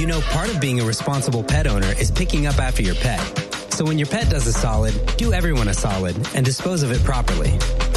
You know, part of being a responsible pet owner is picking up after your pet. So when your pet does a solid, do everyone a solid and dispose of it properly.